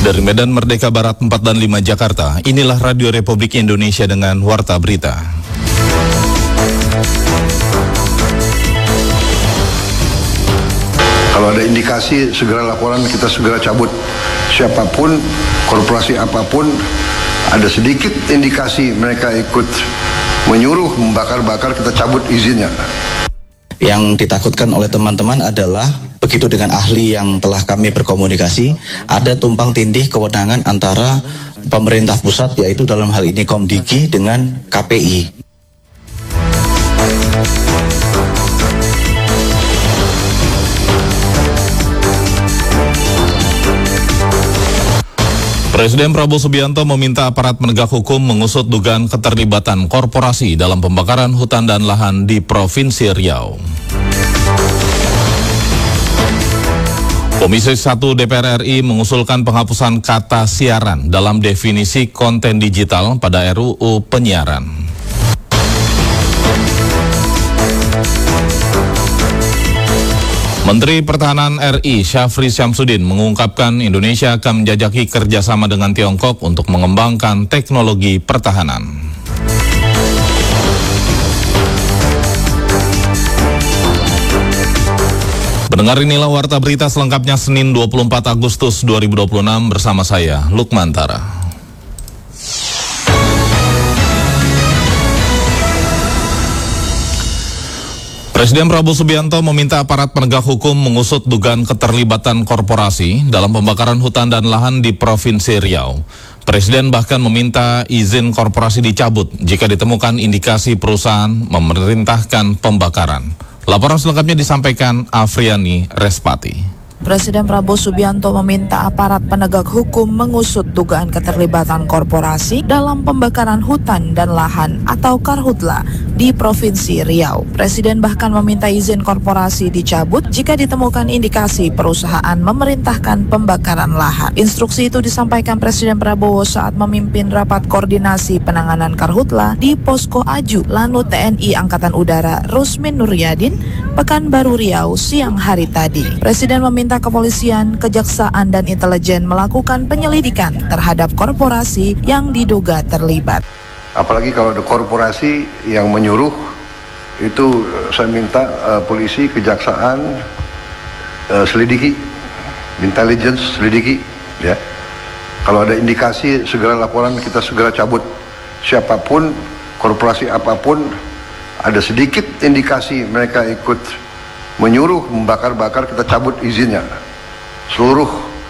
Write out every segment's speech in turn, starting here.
Dari Medan Merdeka Barat 4 dan 5 Jakarta, inilah Radio Republik Indonesia dengan Warta Berita. Kalau ada indikasi, segera laporan, kita segera cabut. Siapapun, korporasi apapun, ada sedikit indikasi mereka ikut menyuruh, membakar-bakar, kita cabut izinnya. Yang ditakutkan oleh teman-teman adalah begitu dengan ahli yang telah kami berkomunikasi, ada tumpang tindih kewenangan antara pemerintah pusat, yaitu dalam hal ini Komdigi dengan KPI. Presiden Prabowo Subianto meminta aparat penegak hukum mengusut dugaan keterlibatan korporasi dalam pembakaran hutan dan lahan di Provinsi Riau. Komisi 1 DPR RI mengusulkan penghapusan kata siaran dalam definisi konten digital pada RUU Penyiaran. Menteri Pertahanan RI Syafri Syamsuddin mengungkapkan Indonesia akan menjajaki kerjasama dengan Tiongkok untuk mengembangkan teknologi pertahanan. Pendengar, inilah Warta Berita selengkapnya Senin 24 Agustus 2026 bersama saya, Lukman Tara. Presiden Prabowo Subianto meminta aparat penegak hukum mengusut dugaan keterlibatan korporasi dalam pembakaran hutan dan lahan di Provinsi Riau. Presiden bahkan meminta izin korporasi dicabut jika ditemukan indikasi perusahaan memerintahkan pembakaran. Laporan selengkapnya disampaikan Afriani Respati. Presiden Prabowo Subianto meminta aparat penegak hukum mengusut dugaan keterlibatan korporasi dalam pembakaran hutan dan lahan atau Karhutla di Provinsi Riau. Presiden bahkan meminta izin korporasi dicabut jika ditemukan indikasi perusahaan memerintahkan pembakaran lahan. Instruksi itu disampaikan Presiden Prabowo saat memimpin rapat koordinasi penanganan Karhutla di Posko Aju Lanut TNI Angkatan Udara Rusmin Nuryadin, Pekanbaru Riau siang hari tadi. Presiden meminta kepolisian, kejaksaan, dan intelijen melakukan penyelidikan terhadap korporasi yang diduga terlibat. Apalagi kalau ada korporasi yang menyuruh, itu saya minta polisi, kejaksaan selidiki, intelligence selidiki, ya. Kalau ada indikasi, segera laporan, kita segera cabut. Siapapun, korporasi apapun, ada sedikit indikasi mereka ikut menyuruh, membakar-bakar, kita cabut izinnya. Seluruh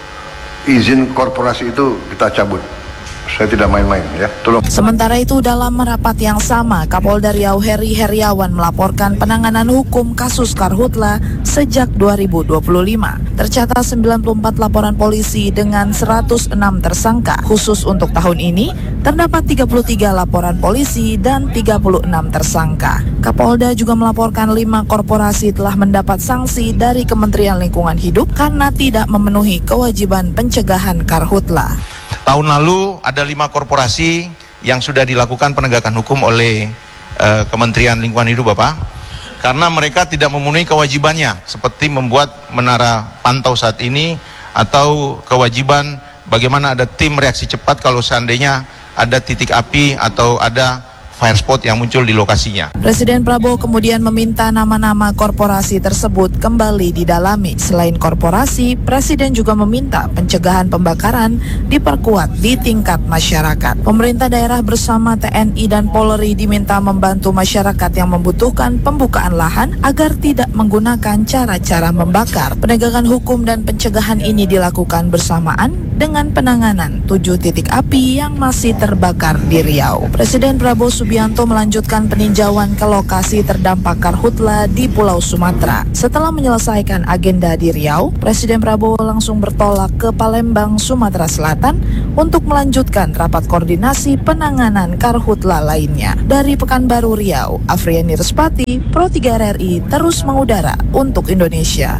izin korporasi itu kita cabut. Saya tidak main-main, ya. Tolong. Sementara itu, dalam rapat yang sama, Kapolda Riau Heri Heriawan melaporkan penanganan hukum kasus Karhutla sejak 2025. Tercatat 94 laporan polisi dengan 106 tersangka. Khusus untuk tahun ini, terdapat 33 laporan polisi dan 36 tersangka. Kapolda juga melaporkan 5 korporasi telah mendapat sanksi dari Kementerian Lingkungan Hidup karena tidak memenuhi kewajiban pencegahan Karhutla. Tahun lalu ada 5 korporasi yang sudah dilakukan penegakan hukum oleh Kementerian Lingkungan Hidup, Bapak, karena mereka tidak memenuhi kewajibannya seperti membuat menara pantau saat ini atau kewajiban bagaimana ada tim reaksi cepat kalau seandainya ada titik api atau ada fire spot yang muncul di lokasinya. Presiden Prabowo kemudian meminta nama-nama korporasi tersebut kembali didalami. Selain korporasi, Presiden juga meminta pencegahan pembakaran diperkuat di tingkat masyarakat. Pemerintah daerah bersama TNI dan Polri diminta membantu masyarakat yang membutuhkan pembukaan lahan agar tidak menggunakan cara-cara membakar. Penegakan hukum dan pencegahan ini dilakukan bersamaan dengan penanganan 7 titik api yang masih terbakar di Riau. Presiden Prabowo Subianto melanjutkan peninjauan ke lokasi terdampak Karhutla di Pulau Sumatera. Setelah menyelesaikan agenda di Riau, Presiden Prabowo langsung bertolak ke Palembang, Sumatera Selatan untuk melanjutkan rapat koordinasi penanganan Karhutla lainnya. Dari Pekanbaru Riau, Afriani Respati, Pro 3 RRI terus mengudara untuk Indonesia.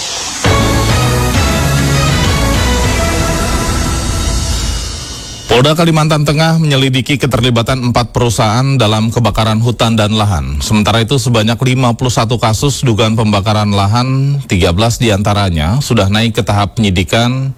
Polda Kalimantan Tengah menyelidiki keterlibatan 4 perusahaan dalam kebakaran hutan dan lahan. Sementara itu sebanyak 51 kasus dugaan pembakaran lahan, 13 diantaranya sudah naik ke tahap penyidikan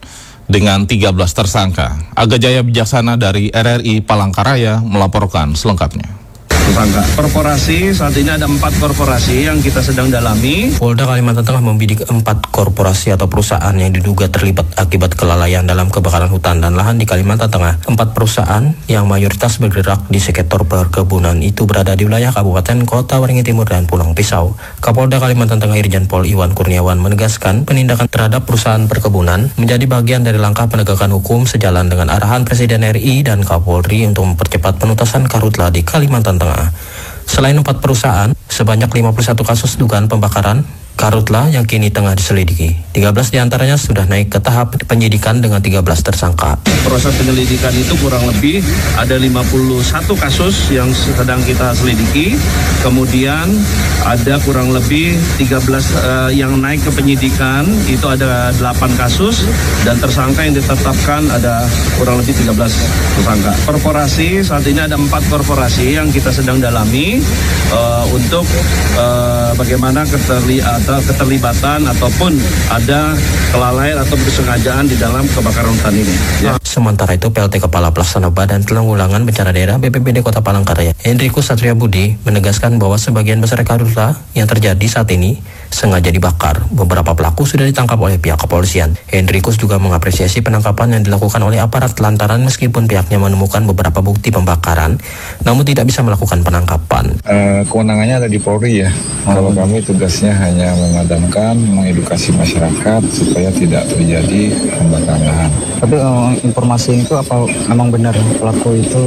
dengan 13 tersangka. Aga Jaya Bijaksana dari RRI Palangkaraya melaporkan selengkapnya. Tersangka. Korporasi, saat ini ada 4 korporasi yang kita sedang dalami. Polda Kalimantan Tengah membidik 4 korporasi atau perusahaan yang diduga terlibat akibat kelalaian dalam kebakaran hutan dan lahan di Kalimantan Tengah. 4 perusahaan yang mayoritas bergerak di sektor perkebunan itu berada di wilayah Kabupaten Kota Waringin Timur dan Pulang Pisau. Kapolda Kalimantan Tengah Irjen Pol Iwan Kurniawan menegaskan penindakan terhadap perusahaan perkebunan menjadi bagian dari langkah penegakan hukum sejalan dengan arahan Presiden RI dan Kapolri untuk mempercepat penuntasan karhutla di Kalimantan Tengah. Selain 4 perusahaan, sebanyak 51 kasus dugaan pembakaran karhutla yang kini tengah diselidiki. 13 diantaranya sudah naik ke tahap penyidikan dengan 13 tersangka. Proses penyelidikan itu kurang lebih ada 51 kasus yang sedang kita selidiki. Kemudian ada kurang lebih 13 yang naik ke penyidikan, itu ada 8 kasus. Dan tersangka yang ditetapkan ada kurang lebih 13 tersangka. Korporasi, saat ini ada 4 korporasi yang kita sedang dalami untuk bagaimana keterlibatan ataupun ada kelalaian atau kesengajaan di dalam kebakaran hutan ini. Ya. Sementara itu, PLT Kepala Pelaksana Badan Penanggulangan Bencana Daerah BPBD Kota Palangkaraya, Hendrikus Satria Budi, menegaskan bahwa sebagian besar karhutla yang terjadi saat ini sengaja dibakar. Beberapa pelaku sudah ditangkap oleh pihak kepolisian. Hendrikus juga mengapresiasi penangkapan yang dilakukan oleh aparat lantaran meskipun pihaknya menemukan beberapa bukti pembakaran, namun tidak bisa melakukan penangkapan. Kewenangannya ada di Polri ya. Kalau kami tugasnya hanya memadamkan, mengedukasi masyarakat supaya tidak terjadi pembakaran lahan. Tapi informasi itu apa memang benar pelaku itu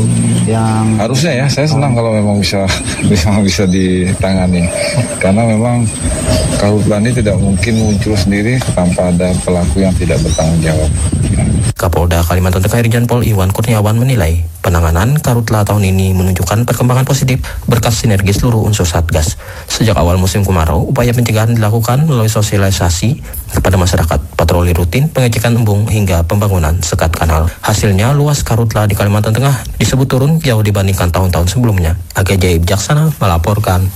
yang harusnya ya, saya senang kalau memang bisa ditangani. Karena memang karhutla ini tidak mungkin muncul sendiri tanpa ada pelaku yang tidak bertanggung jawab. Kapolda Kalimantan Tengah Irjen Pol Iwan Kurniawan menilai penanganan karhutla tahun ini menunjukkan perkembangan positif berkat sinergi seluruh unsur Satgas. Sejak awal musim kemarau, upaya pencegahan dilakukan melalui sosialisasi kepada masyarakat, patroli rutin, pengecekan embung hingga pembangunan sekat kanal. Hasilnya, luas karhutla di Kalimantan Tengah disebut turun jauh dibandingkan tahun-tahun sebelumnya. Aga Jaya Bijaksana melaporkan.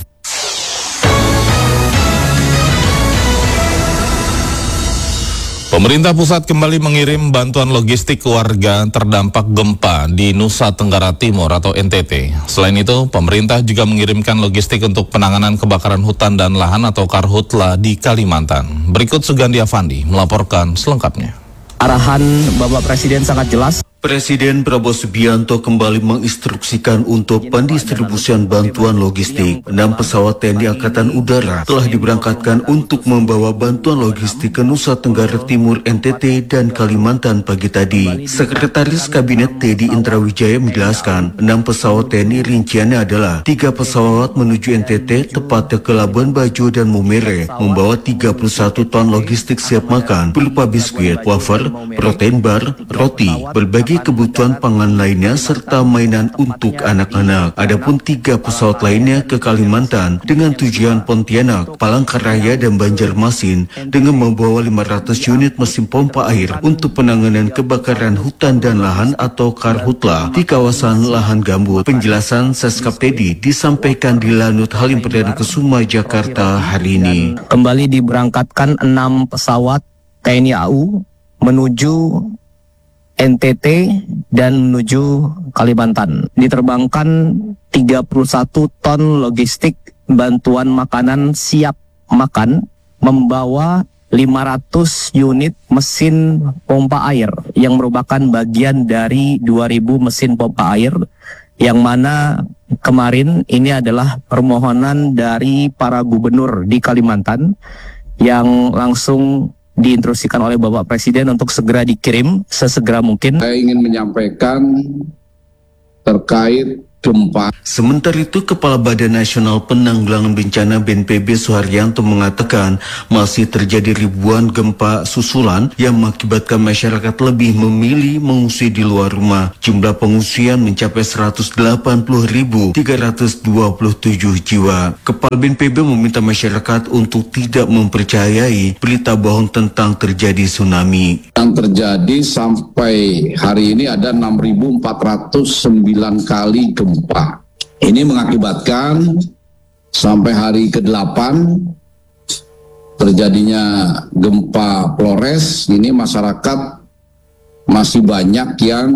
Pemerintah pusat kembali mengirim bantuan logistik ke warga terdampak gempa di Nusa Tenggara Timur atau NTT. Selain itu, pemerintah juga mengirimkan logistik untuk penanganan kebakaran hutan dan lahan atau karhutla di Kalimantan. Berikut Sugandi Afandi melaporkan selengkapnya. Arahan Bapak Presiden sangat jelas. Presiden Prabowo Subianto kembali menginstruksikan untuk pendistribusian bantuan logistik. 6 pesawat TNI Angkatan Udara telah diberangkatkan untuk membawa bantuan logistik ke Nusa Tenggara Timur, NTT, dan Kalimantan pagi tadi. Sekretaris Kabinet Teddy Indrawijaya menjelaskan, 6 pesawat TNI rinciannya adalah 3 pesawat menuju NTT, tepatnya ke Labuan Bajo dan Maumere, membawa 31 ton logistik siap makan, berupa biskuit, wafer, protein bar, roti, berbagai kebutuhan pangan lainnya serta mainan untuk anak-anak. Adapun 3 pesawat lainnya ke Kalimantan dengan tujuan Pontianak, Palangkaraya, dan Banjarmasin dengan membawa 500 unit mesin pompa air untuk penanganan kebakaran hutan dan lahan atau karhutla di kawasan lahan gambut. Penjelasan Seskap Teddy disampaikan di Lanut Halim Perdana Kusuma, Jakarta hari ini. Kembali diberangkatkan 6 pesawat TNI AU menuju NTT dan menuju Kalimantan. Diterbangkan 31 ton logistik bantuan makanan siap makan, membawa 500 unit mesin pompa air yang merupakan bagian dari 2000 mesin pompa air, yang mana kemarin ini adalah permohonan dari para gubernur di Kalimantan yang langsung diinstruksikan oleh Bapak Presiden untuk segera dikirim sesegera mungkin. Saya ingin menyampaikan terkait gempa. Sementara itu, Kepala Badan Nasional Penanggulangan Bencana BNPB Suharyanto mengatakan masih terjadi ribuan gempa susulan yang mengakibatkan masyarakat lebih memilih mengungsi di luar rumah. Jumlah pengungsian mencapai 180.327 jiwa. Kepala BNPB meminta masyarakat untuk tidak mempercayai berita bohong tentang terjadi tsunami. Yang terjadi sampai hari ini ada 6.409 kali gempa. Ini mengakibatkan sampai hari ke-8 terjadinya gempa Flores. Ini masyarakat masih banyak yang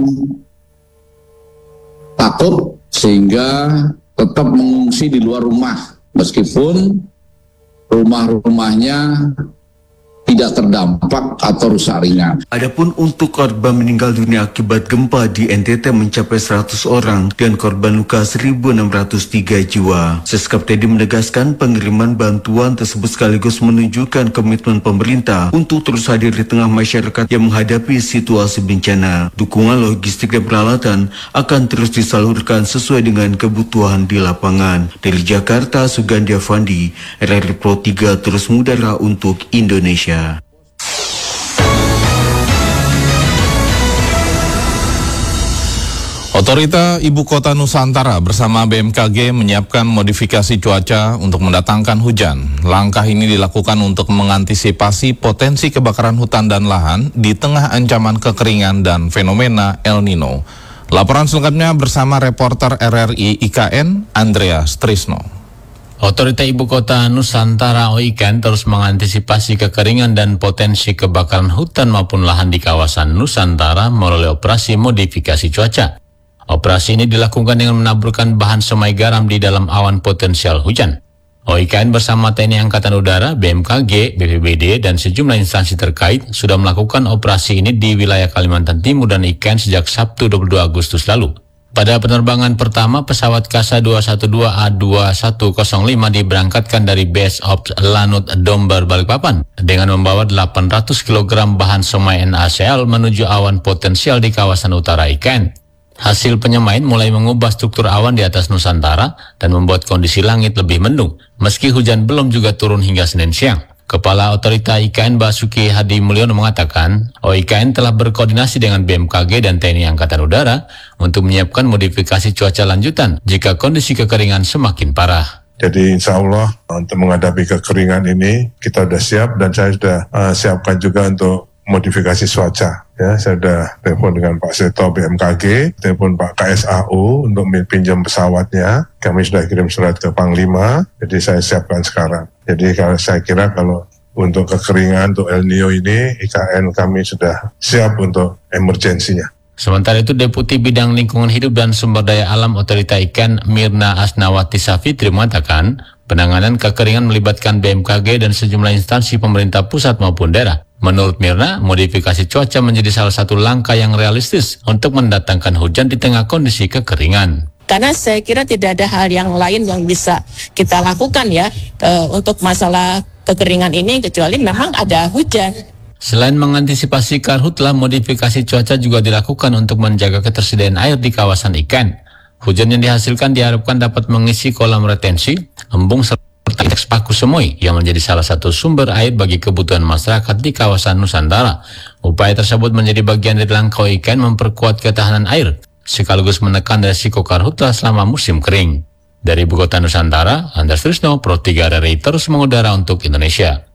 takut sehingga tetap mengungsi di luar rumah meskipun rumah-rumahnya tidak terdampak atau rusak ringan. Adapun untuk korban meninggal dunia akibat gempa di NTT mencapai 100 orang dan korban luka 1.603 jiwa. Seskap Teddy menegaskan pengiriman bantuan tersebut sekaligus menunjukkan komitmen pemerintah untuk terus hadir di tengah masyarakat yang menghadapi situasi bencana. Dukungan logistik dan peralatan akan terus disalurkan sesuai dengan kebutuhan di lapangan. Dari Jakarta, Sugandi Avandi, RRI Pro 3 terus mengudara untuk Indonesia. Otorita Ibu Kota Nusantara bersama BMKG menyiapkan modifikasi cuaca untuk mendatangkan hujan. Langkah ini dilakukan untuk mengantisipasi potensi kebakaran hutan dan lahan di tengah ancaman kekeringan dan fenomena El Nino. Laporan selengkapnya bersama reporter RRI IKN, Andreas Trisno. Otorita Ibu Kota Nusantara OIKN terus mengantisipasi kekeringan dan potensi kebakaran hutan maupun lahan di kawasan Nusantara melalui operasi modifikasi cuaca. Operasi ini dilakukan dengan menaburkan bahan semai garam di dalam awan potensial hujan. OIKN bersama TNI Angkatan Udara, BMKG, BPBD, dan sejumlah instansi terkait sudah melakukan operasi ini di wilayah Kalimantan Timur dan IKN sejak Sabtu 22 Agustus lalu. Pada penerbangan pertama, pesawat KASA 212 A2105 diberangkatkan dari Base Ops Lanut Domber Balikpapan dengan membawa 800 kg bahan semai NaCl menuju awan potensial di kawasan utara IKN. Hasil penyemaian mulai mengubah struktur awan di atas Nusantara dan membuat kondisi langit lebih mendung, meski hujan belum juga turun hingga Senin siang. Kepala Otorita IKN Basuki Hadi Mulyono mengatakan, OIKN telah berkoordinasi dengan BMKG dan TNI Angkatan Udara untuk menyiapkan modifikasi cuaca lanjutan jika kondisi kekeringan semakin parah. Jadi insya Allah untuk menghadapi kekeringan ini kita sudah siap dan saya sudah siapkan juga untuk modifikasi cuaca. Ya, saya sudah telepon dengan Pak Seto BMKG, telepon Pak KSAU untuk pinjam pesawatnya. Kami sudah kirim surat ke Panglima, jadi saya siapkan sekarang. Jadi kalau saya kira kalau untuk kekeringan, untuk El Nino ini, IKN kami sudah siap untuk emergensinya. Sementara itu, Deputi Bidang Lingkungan Hidup dan Sumber Daya Alam Otorita IKN Mirna Asnawati Safitri mengatakan, penanganan kekeringan melibatkan BMKG dan sejumlah instansi pemerintah pusat maupun daerah. Menurut Mirna, modifikasi cuaca menjadi salah satu langkah yang realistis untuk mendatangkan hujan di tengah kondisi kekeringan. Karena saya kira tidak ada hal yang lain yang bisa kita lakukan ya untuk masalah kekeringan ini kecuali memang ada hujan. Selain mengantisipasi karhutlah, modifikasi cuaca juga dilakukan untuk menjaga ketersediaan air di kawasan IKN. Hujan yang dihasilkan diharapkan dapat mengisi kolam retensi, embung serta Paku Semoy yang menjadi salah satu sumber air bagi kebutuhan masyarakat di kawasan Nusantara. Upaya tersebut menjadi bagian dari langkah IKN memperkuat ketahanan air, sekaligus menekan resiko karhutlah selama musim kering. Dari Ibu Kota Nusantara, Andreas Trisno, Pro 3 RRI terus mengudara untuk Indonesia.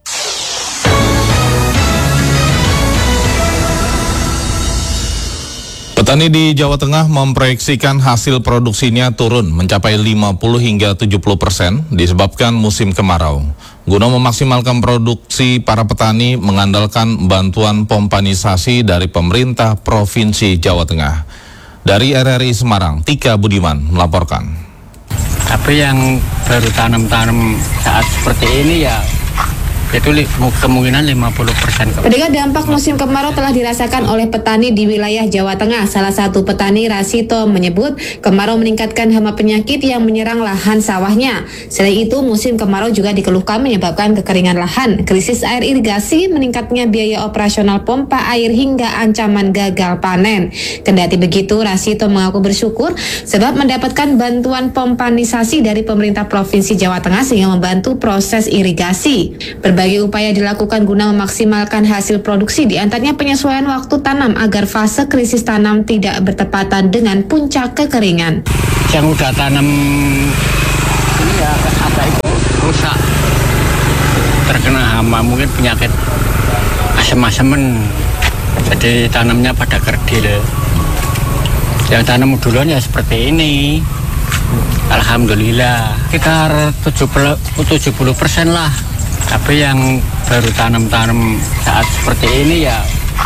Petani di Jawa Tengah memproyeksikan hasil produksinya turun mencapai 50 hingga 70% disebabkan musim kemarau. Guna memaksimalkan produksi, para petani mengandalkan bantuan pompanisasi dari pemerintah Provinsi Jawa Tengah. Dari RRI Semarang, Tika Budiman melaporkan. Tapi yang baru tanam-tanam saat seperti ini ya itu kemungkinan 50%. Ketika dampak musim kemarau telah dirasakan oleh petani di wilayah Jawa Tengah. Salah satu petani, Rasito, menyebut kemarau meningkatkan hama penyakit yang menyerang lahan sawahnya. Selain itu, musim kemarau juga dikeluhkan menyebabkan kekeringan lahan, krisis air irigasi, meningkatnya biaya operasional pompa air hingga ancaman gagal panen. Kendati begitu, Rasito mengaku bersyukur sebab mendapatkan bantuan pompanisasi dari pemerintah Provinsi Jawa Tengah sehingga membantu proses irigasi. Berbagai upaya dilakukan guna memaksimalkan hasil produksi, diantaranya penyesuaian waktu tanam agar fase krisis tanam tidak bertepatan dengan puncak kekeringan. Yang udah tanam ini ya ada itu rusak, terkena hama, mungkin penyakit asem-asemen, jadi tanamnya pada kerdil. Yang tanam duluan ya seperti ini, alhamdulillah sekitar 70% lah. Tapi yang baru tanam-tanam saat seperti ini ya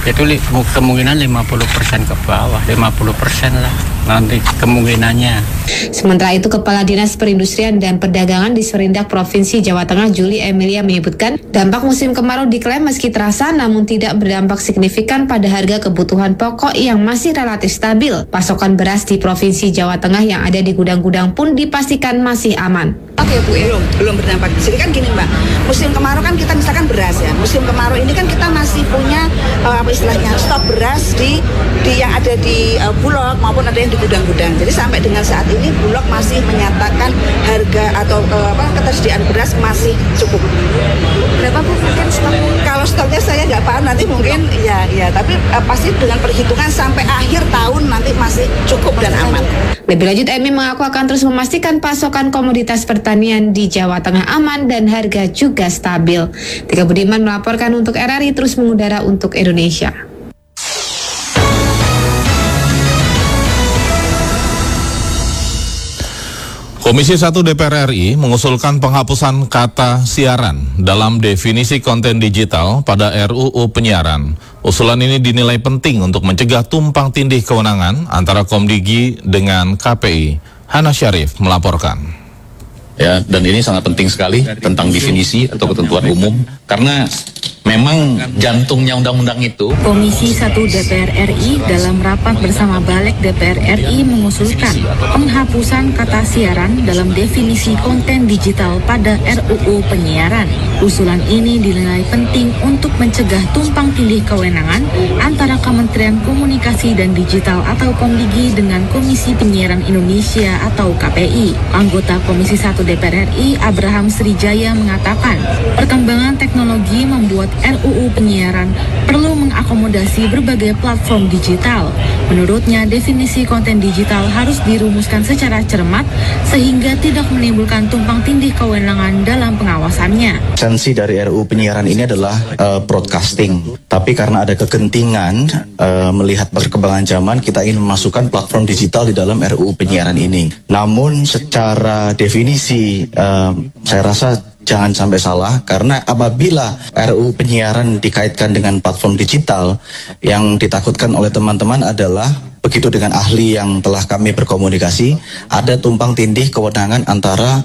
Itu kemungkinan 50% ke bawah, 50% lah nanti kemungkinannya. Sementara itu, Kepala Dinas Perindustrian dan Perdagangan di Serindak Provinsi Jawa Tengah Juli Emilia menyebutkan dampak musim kemarau diklaim meski terasa namun tidak berdampak signifikan pada harga kebutuhan pokok yang masih relatif stabil. Pasokan beras di Provinsi Jawa Tengah yang ada di gudang-gudang pun dipastikan masih aman. Oke Bu, belum berdampak. Jadi kan gini Mbak, musim kemarau kan kita misalkan beras ya. Musim kemarau ini kan kita masih punya stok beras di yang ada di Bulog maupun ada yang di gudang-gudang. Jadi sampai dengan saat ini Bulog masih menyatakan harga atau ketersediaan beras masih cukup. Berapa Bu mungkin stok? Kalau stoknya saya nggak paham, nanti mungkin ya tapi pasti dengan perhitungan sampai akhir tahun nanti masih cukup dan aman. Lebih lanjut, Emi mengaku akan terus memastikan pasokan komoditas pertanian di Jawa Tengah aman dan harga juga stabil. Tika Budiman melaporkan untuk RRI terus mengudara untuk Indonesia. Komisi 1 DPR RI mengusulkan penghapusan kata siaran dalam definisi konten digital pada RUU Penyiaran. Usulan ini dinilai penting untuk mencegah tumpang tindih kewenangan antara Komdigi dengan KPI. Hana Syarif melaporkan. Ya, dan ini sangat penting sekali tentang definisi atau ketentuan umum karena memang jantungnya undang-undang itu. Komisi 1 DPR RI dalam rapat bersama Balik DPR RI mengusulkan penghapusan kata siaran dalam definisi konten digital pada RUU Penyiaran. Usulan ini dinilai penting untuk mencegah tumpang tindih kewenangan antara Kementerian Komunikasi dan Digital atau Komdigi dengan Komisi Penyiaran Indonesia atau KPI. Anggota Komisi 1 DPR RI Abraham Srijaya mengatakan perkembangan teknologi membuat RUU Penyiaran perlu mengakomodasi berbagai platform digital. Menurutnya, definisi konten digital harus dirumuskan secara cermat sehingga tidak menimbulkan tumpang tindih kewenangan dalam pengawasannya. Esensi dari RUU Penyiaran ini adalah broadcasting. Tapi karena ada kegentingan melihat perkembangan zaman, kita ingin memasukkan platform digital di dalam RUU Penyiaran ini. Namun secara definisi saya rasa jangan sampai salah, karena apabila RUU Penyiaran dikaitkan dengan platform digital, yang ditakutkan oleh teman-teman adalah begitu dengan ahli yang telah kami berkomunikasi, ada tumpang tindih kewenangan antara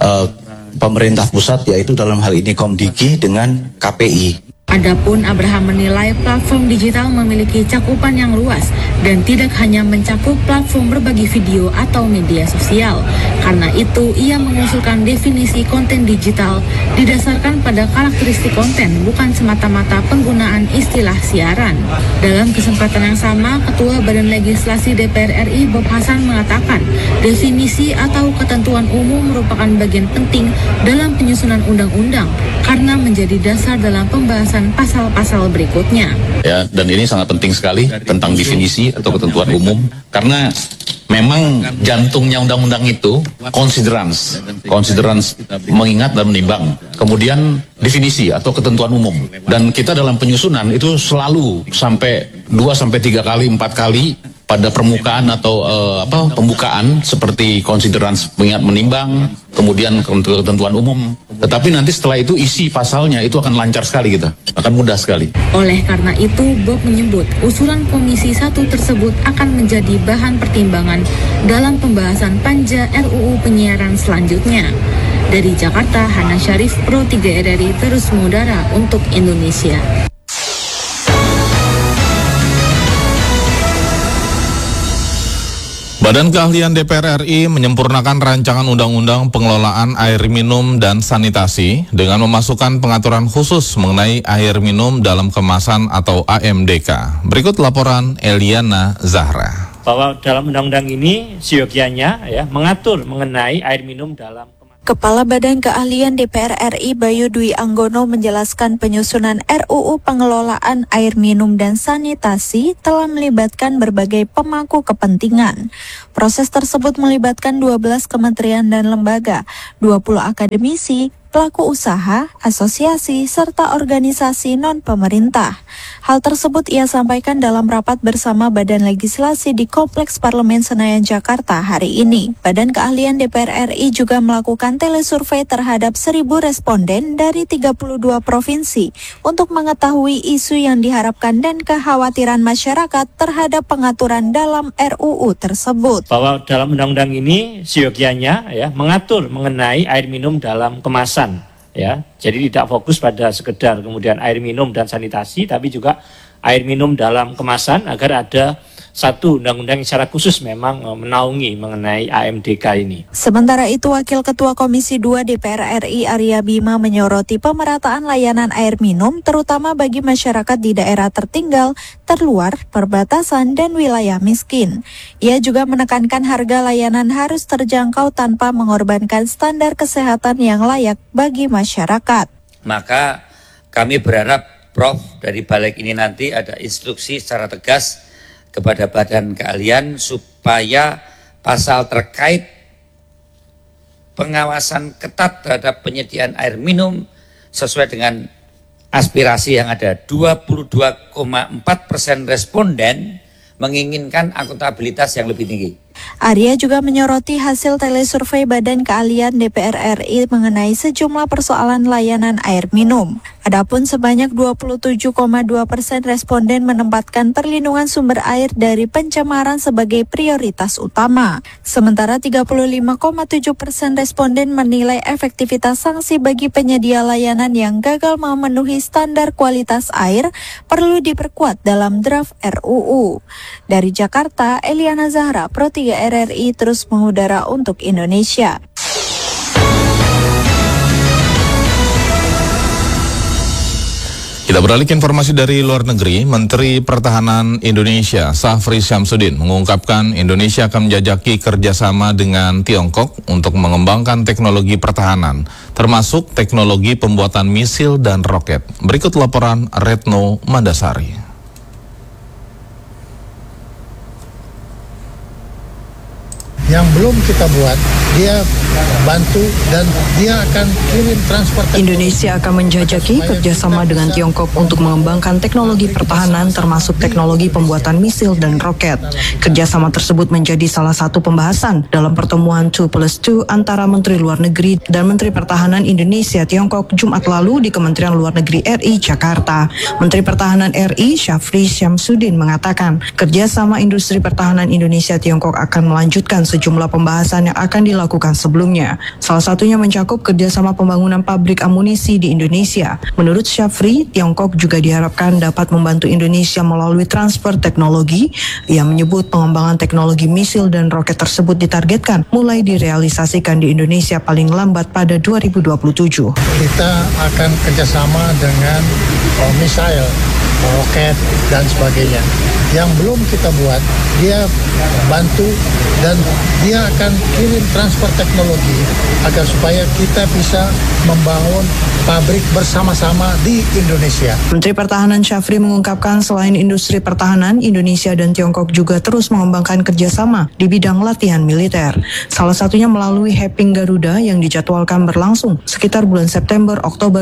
pemerintah pusat, yaitu dalam hal ini Komdigi dengan KPI. Adapun Abraham menilai platform digital memiliki cakupan yang luas dan tidak hanya mencakup platform berbagi video atau media sosial. Karena itu, ia mengusulkan definisi konten digital didasarkan pada karakteristik konten, bukan semata-mata penggunaan istilah siaran. Dalam kesempatan yang sama, Ketua Badan Legislasi DPR RI Bob Hasan mengatakan definisi atau ketentuan umum merupakan bagian penting dalam penyusunan undang-undang karena menjadi dasar dalam pembahasan pasal-pasal berikutnya. Ya, dan ini sangat penting sekali tentang definisi atau ketentuan umum karena memang jantungnya undang-undang itu considerance mengingat dan menimbang. Kemudian definisi atau ketentuan umum. Dan kita dalam penyusunan itu selalu sampai 2-3 kali, 4 kali pada permukaan atau pembukaan seperti considerance mengingat menimbang, kemudian ketentuan umum. Tetapi nanti setelah itu isi pasalnya itu akan lancar sekali kita, akan mudah sekali. Oleh karena itu, Bob menyebut usulan Komisi 1 tersebut akan menjadi bahan pertimbangan dalam pembahasan panja RUU Penyiaran selanjutnya. Dari Jakarta, Hana Syarif, Pro 3 RRI terus mengudara untuk Indonesia. Badan Keahlian DPR RI menyempurnakan rancangan undang-undang pengelolaan air minum dan sanitasi dengan memasukkan pengaturan khusus mengenai air minum dalam kemasan atau AMDK. Berikut laporan Eliana Zahra. Bahwa dalam undang-undang ini siogianya mengatur mengenai air minum dalam Kepala Badan Keahlian DPR RI Bayu Dwi Anggono menjelaskan penyusunan RUU pengelolaan air minum dan sanitasi telah melibatkan berbagai pemangku kepentingan. Proses tersebut melibatkan 12 kementerian dan lembaga, 20 akademisi, pelaku usaha, asosiasi, serta organisasi non-pemerintah. Hal tersebut ia sampaikan dalam rapat bersama Badan Legislasi di Kompleks Parlemen Senayan, Jakarta hari ini. Badan Keahlian DPR RI juga melakukan telesurvei terhadap 1.000 responden dari 32 provinsi untuk mengetahui isu yang diharapkan dan kekhawatiran masyarakat terhadap pengaturan dalam RUU tersebut. Bahwa dalam undang-undang ini siogianya ya mengatur mengenai air minum dalam kemasan. Ya, jadi tidak fokus pada sekedar kemudian air minum dan sanitasi, tapi juga air minum dalam kemasan agar ada satu undang-undang yang secara khusus memang menaungi mengenai AMDK ini. Sementara itu, Wakil Ketua Komisi 2 DPR RI Arya Bima menyoroti pemerataan layanan air minum terutama bagi masyarakat di daerah tertinggal, terluar, perbatasan, dan wilayah miskin. Ia juga menekankan harga layanan harus terjangkau tanpa mengorbankan standar kesehatan yang layak bagi masyarakat. Maka kami berharap Prof dari balik ini nanti ada instruksi secara tegas kepada Badan Keahlian supaya pasal terkait pengawasan ketat terhadap penyediaan air minum sesuai dengan aspirasi yang ada. 22,4% responden menginginkan akuntabilitas yang lebih tinggi. Arya juga menyoroti hasil telesurvei Badan Keahlian DPR RI mengenai sejumlah persoalan layanan air minum. Adapun sebanyak 27,2% responden menempatkan perlindungan sumber air dari pencemaran sebagai prioritas utama. Sementara 35,7% responden menilai efektivitas sanksi bagi penyedia layanan yang gagal memenuhi standar kualitas air perlu diperkuat dalam draft RUU. Dari Jakarta, Eliana Zahra, Pro 3 RRI terus mengudara untuk Indonesia. Kita beralih ke informasi dari luar negeri. Menteri Pertahanan Indonesia Syafri Syamsuddin mengungkapkan Indonesia akan menjajaki kerjasama dengan Tiongkok untuk mengembangkan teknologi pertahanan, termasuk teknologi pembuatan misil dan roket. Berikut laporan Retno Mandasari. Yang belum kita buat, dia bantu dan dia akan kirim transport teknologi. Indonesia akan menjajaki kerjasama dengan Tiongkok untuk mengembangkan teknologi pertahanan termasuk teknologi pembuatan misil dan roket. Kerjasama tersebut menjadi salah satu pembahasan dalam pertemuan 2+2 antara Menteri Luar Negeri dan Menteri Pertahanan Indonesia Tiongkok Jumat lalu di Kementerian Luar Negeri RI Jakarta. Menteri Pertahanan RI Syafri Syamsuddin mengatakan kerjasama industri pertahanan Indonesia Tiongkok akan melanjutkan sejumlah pembahasan yang akan dilakukan sebelumnya. Salah satunya mencakup kerjasama pembangunan pabrik amunisi di Indonesia. Menurut Syafri, Tiongkok juga diharapkan dapat membantu Indonesia melalui transfer teknologi. Ia menyebut pengembangan teknologi misil dan roket tersebut ditargetkan mulai direalisasikan di Indonesia paling lambat pada 2027. Kita akan kerjasama dengan misil, roket, dan sebagainya. Yang belum kita buat, dia bantu dan dia akan kirim transfer teknologi agar supaya kita bisa membangun pabrik bersama-sama di Indonesia. Menteri Pertahanan Syafri mengungkapkan selain industri pertahanan, Indonesia dan Tiongkok juga terus mengembangkan kerjasama di bidang latihan militer. Salah satunya melalui Heping Garuda yang dijadwalkan berlangsung sekitar bulan September-Oktober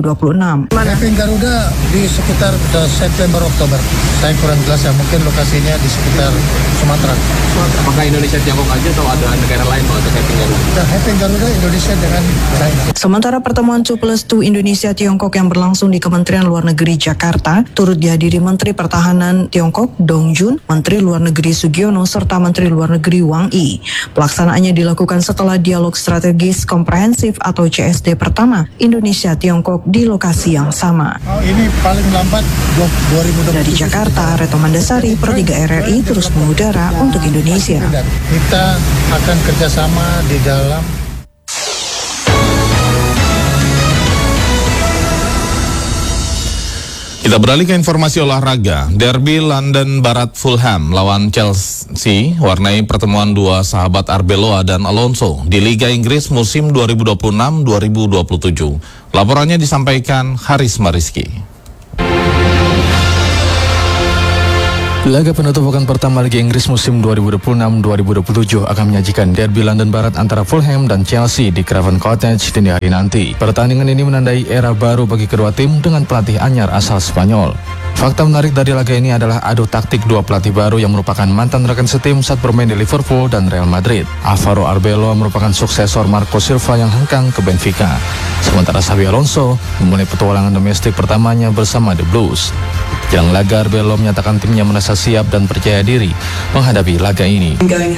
2026. Heping Garuda di sekitar September-Oktober. Saya kurang jelas ya, mungkin lokasinya di sekitar Sumatera. Apakah Indonesia Tiongkok aja atau ada negara lain untuk Heping Garuda? Heping Garuda Indonesia dengan China. Sementara pertemuan 2+2 Indonesia Tiongkok yang berlangsung di Kementerian Luar Negeri Jakarta turut dihadiri Menteri Pertahanan Tiongkok Dong Jun, Menteri Luar Negeri Sugiono serta Menteri Luar Negeri Wang Yi. Pelaksanaannya dilakukan setelah dialog strategis komprehensif atau CSD pertama Indonesia Tiongkok di lokasi yang sama. Ini paling lambat 2020. Dari Jakarta, Retno Mandasari, Pro 3 RRI terus mengudara untuk Indonesia. Kita akan kerjasama di dalam. Kita beralih ke informasi olahraga. Derby London Barat Fulham lawan Chelsea warnai pertemuan dua sahabat Arbeloa dan Alonso di Liga Inggris musim 2026-2027. Laporannya disampaikan Haris Mariski. Laga penutup pekan pertama Liga Inggris musim 2026-2027 akan menyajikan derby London Barat antara Fulham dan Chelsea di Craven Cottage dini hari nanti. Pertandingan ini menandai era baru bagi kedua tim dengan pelatih anyar asal Spanyol. Fakta menarik dari laga ini adalah adu taktik dua pelatih baru yang merupakan mantan rekan setim saat bermain di Liverpool dan Real Madrid. Alvaro Arbeloa merupakan suksesor Marco Silva yang hengkang ke Benfica. Sementara Xabi Alonso memulai petualangan domestik pertamanya bersama The Blues. Jelang laga, Arbeloa menyatakan timnya merasa siap dan percaya diri menghadapi laga ini.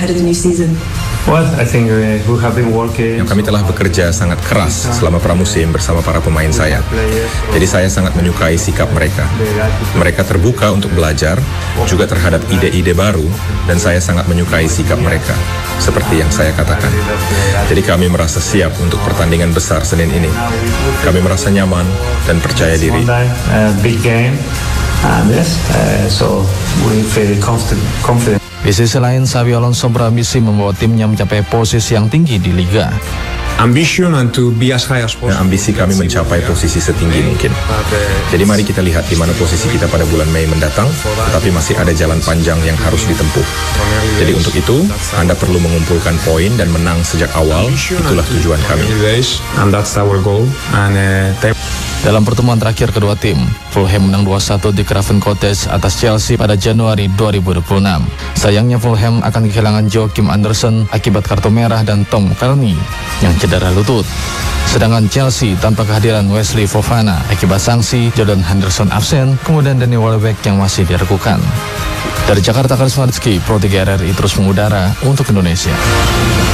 Yang kami telah bekerja sangat keras selama pramusim bersama para pemain saya. Jadi saya sangat menyukai sikap mereka. Mereka terbuka untuk belajar, juga terhadap ide-ide baru, dan saya sangat menyukai sikap mereka, seperti yang saya katakan. Jadi kami merasa siap untuk pertandingan besar Senin ini. Kami merasa nyaman dan percaya diri. Di sisi lain, Xabi Alonso berambisi membawa timnya mencapai posisi yang tinggi di Liga. Ambisi kami mencapai posisi setinggi mungkin. Jadi mari kita lihat di mana posisi kita pada bulan Mei mendatang, tetapi masih ada jalan panjang yang harus ditempuh. Jadi untuk itu, Anda perlu mengumpulkan poin dan menang sejak awal, itulah tujuan kami. Dalam pertemuan terakhir kedua tim, Fulham menang 2-1 di Craven Cottage atas Chelsea pada Januari 2026. Sayangnya Fulham akan kehilangan Joachim Andersen akibat kartu merah dan Tom Kearney yang cedera lutut. Sedangkan Chelsea tanpa kehadiran Wesley Fofana akibat sanksi, Jordan Henderson absen, kemudian Danny Welbeck yang masih direkukan. Dari Jakarta, Karisma Rizky, Pro 3 RRI terus mengudara untuk Indonesia.